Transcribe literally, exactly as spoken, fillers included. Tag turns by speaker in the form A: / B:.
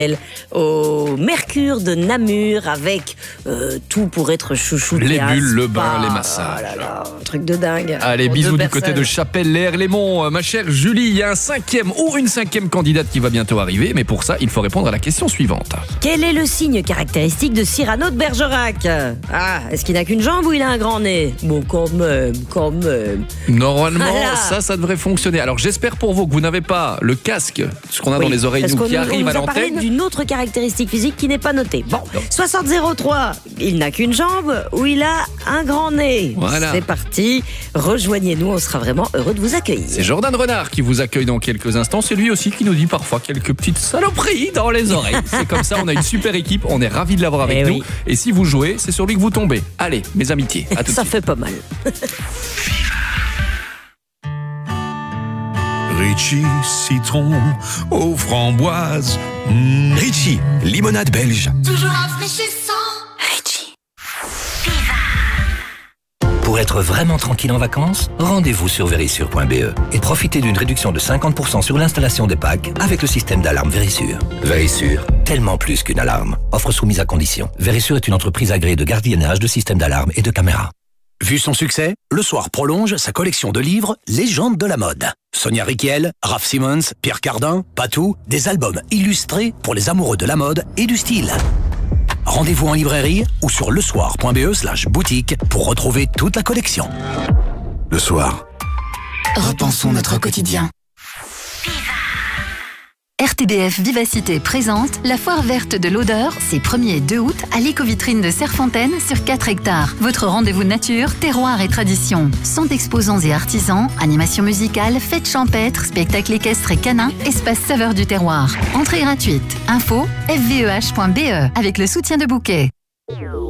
A: au Mercure de Namur avec euh, tout pour être chouchouté.
B: Les bulles, le bain,
A: spa.
B: les massages.
A: Oh là là, un truc de dingue.
B: Allez,
A: Pour
B: bisous
A: deux
B: du côté
A: personnes.
B: de Chapelle-les-Herlémont. Ma chère Julie, il y a un cinquième ou une cinquième candidate qui va bientôt arriver, mais pour ça, il faut répondre à la question suivante.
A: Quel est le signe caractéristique de Cyrano de Bergerac? Ah, est-ce qu'il n'a qu'une jambe ou il a un grand nez? Bon, quand même, quand même.
B: Normalement,
A: Voilà.
B: ça, ça devrait fonctionner. Alors, j'espère pour vous que vous n'avez pas le casque, ce qu'on a
A: Oui,
B: dans les oreilles,
A: parce
B: nous,
A: qu'on
B: qui
A: nous-
B: arrive
A: on
B: à
A: nous a parlé
B: l'antenne.
A: d'une autre caractéristique physique qui n'est pas notée. Bon,
B: Non.
A: soixante zéro trois, il n'a qu'une jambe ou il a un grand nez.
B: Voilà.
A: C'est parti, rejoignez-nous, on sera vraiment heureux de vous accueillir.
B: C'est Jordan Renard qui vous accueille dans quelques instants. C'est lui aussi qui nous dit parfois quelques petites saloperies dans les oreilles. C'est comme ça, on a une super équipe, on est ravis de l'avoir avec
A: Eh
B: nous.
A: oui.
B: Et si vous jouez, c'est sur lui que vous tombez. Allez, mes amitiés, à tout de
A: Ça
B: suite.
A: fait pas mal.
C: Ritchie, citron aux framboises. Mmh.
D: Ritchie, limonade belge.
E: Toujours rafraîchissant.
D: Pour être vraiment tranquille en vacances, rendez-vous sur verisure point b e et profitez d'une réduction de cinquante pour cent sur l'installation des packs avec le système d'alarme Verisure. Verisure, tellement plus qu'une alarme. Offre soumise à condition. Verisure est une entreprise agréée de gardiennage de systèmes d'alarme et de caméras.
F: Vu son succès, Le Soir prolonge sa collection de livres Légendes de la mode. Sonia Rykiel, Raph Simmons, Pierre Cardin, Patou, des albums illustrés pour les amoureux de la mode et du style. Rendez-vous en librairie ou sur lesoir point b e slash boutique pour retrouver toute la collection.
C: Le soir.
E: Repensons notre quotidien.
G: R T B F Vivacité présente la foire verte de l'odeur, ces premier et deux août à l'éco-vitrine de Serfontaine sur quatre hectares. Votre rendez-vous nature, terroir et tradition. Cent exposants et artisans, animation musicale, fêtes champêtres, spectacles équestres et canins, espace saveur du terroir. Entrée gratuite. Info f v e h point b e avec le soutien de Bouquet.